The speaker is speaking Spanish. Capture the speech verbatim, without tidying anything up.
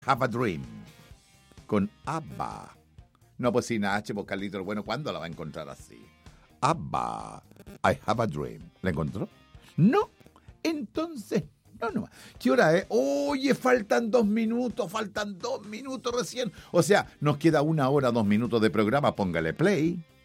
Have a Dream con ABBA. No, pues sin H, pues Carlitos, bueno, ¿cuándo la va a encontrar así? ABBA, I Have a Dream. ¿La encontró? No, entonces, no, no. ¿Qué hora es? Oye, faltan dos minutos, faltan dos minutos recién. O sea, nos queda una hora, dos minutos de programa, póngale play.